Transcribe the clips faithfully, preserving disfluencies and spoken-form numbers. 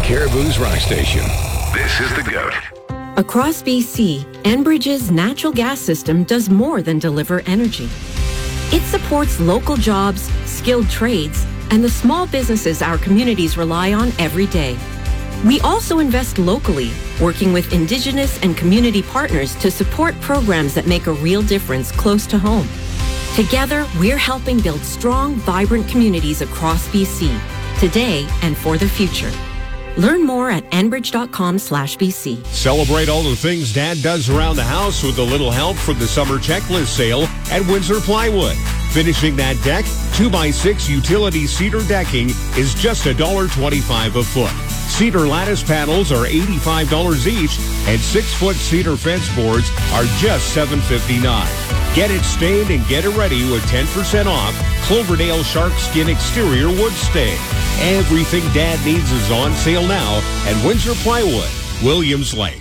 Caribou's Rock Station. This is The GOAT. Across B C, Enbridge's natural gas system does more than deliver energy. It supports local jobs, skilled trades, and the small businesses our communities rely on every day. We also invest locally, working with Indigenous and community partners to support programs that make a real difference close to home. Together, we're helping build strong, vibrant communities across B C, today and for the future. Learn more at enbridge.com slash BC. Celebrate all the things Dad does around the house with a little help from the summer checklist sale at Windsor Plywood. Finishing that deck, two by six utility cedar decking is just one dollar twenty-five a foot. Cedar lattice panels are eighty-five dollars each, and six-foot cedar fence boards are just seven fifty-nine. Get it stained and get it ready with ten percent off Cloverdale Shark Skin Exterior Wood Stain. Everything Dad needs is on sale now at Windsor Plywood, Williams Lake.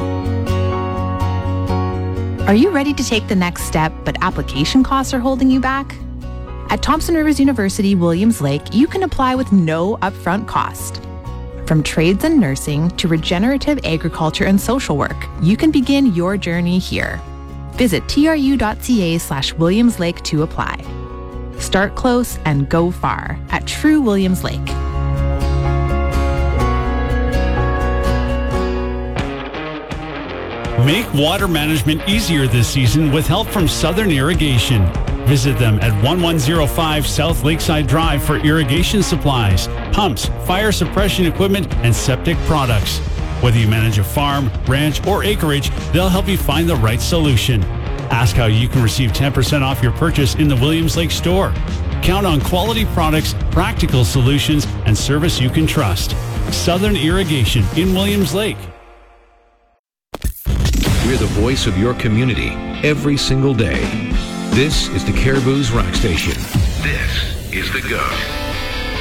Are you ready to take the next step, but application costs are holding you back? At Thompson Rivers University, Williams Lake, you can apply with no upfront cost. From trades and nursing to regenerative agriculture and social work, you can begin your journey here. Visit tru.ca slash Williams Lake to apply. Start close and go far at True Williams Lake. Make water management easier this season with help from Southern Irrigation. Visit them at eleven oh five South Lakeside Drive for irrigation supplies, pumps, fire suppression equipment, and septic products. Whether you manage a farm, ranch, or acreage, they'll help you find the right solution. Ask how you can receive ten percent off your purchase in the Williams Lake store. Count on quality products, practical solutions, and service you can trust. Southern Irrigation in Williams Lake. We're the voice of your community every single day. This is the Caribou's Rock Station. This is The GOAT.